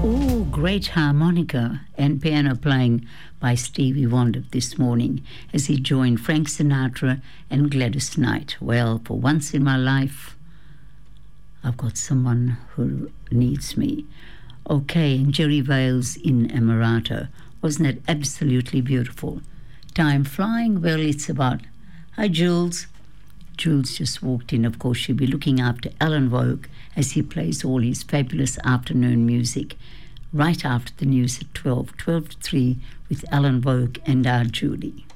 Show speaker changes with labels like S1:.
S1: Oh, great harmonica and piano playing by Stevie Wonder this morning as he joined Frank Sinatra and Gladys Knight. Well, for once in my life, I've got someone who needs me. Okay, and Jerry Vales in Amarata. Wasn't that absolutely beautiful? Time flying? Well, it's about... Hi, Jules. Jules just walked in. Of course, she'll be looking after Alan Vogue as he plays all his fabulous afternoon music right after the news at 12 to 3 with Alan Vogue and our Judy.